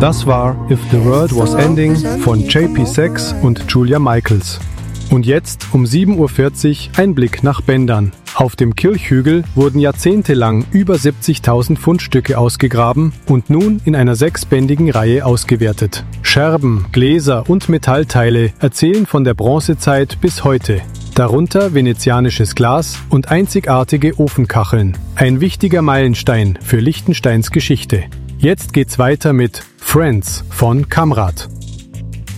Das war If the World Was Ending von JP Sachs und Julia Michaels. Und jetzt um 7:40 Uhr ein Blick nach Bendern. Auf dem Kirchhügel wurden jahrzehntelang über 70.000 Fundstücke ausgegraben und nun in einer 6-bändigen Reihe ausgewertet. Scherben, Gläser und Metallteile erzählen von der Bronzezeit bis heute. Darunter venezianisches Glas und einzigartige Ofenkacheln. Ein wichtiger Meilenstein für Liechtensteins Geschichte. Jetzt geht's weiter mit Friends von Kamrad.